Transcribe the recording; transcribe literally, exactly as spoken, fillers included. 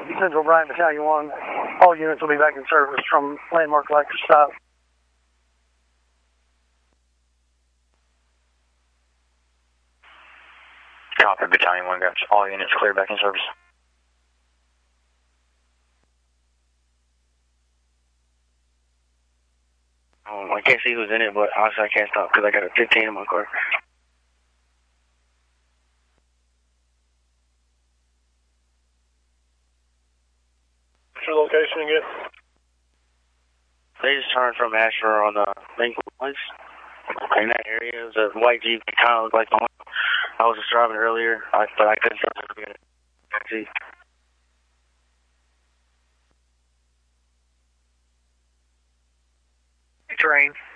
Central Bryant Battalion one. All units will be back in service from landmark Lexus stop. Copy, Battalion one, got all units clear back in service. Um, I can't see who's in it, but honestly I can't stop because I got a fifteen in my car. What's your location again? They just turned from Asher on the Lincoln Place. In that area, it was a white Jeep that kind of looked like the one I was just driving earlier, I, but I couldn't tell it was a Jeep. Train.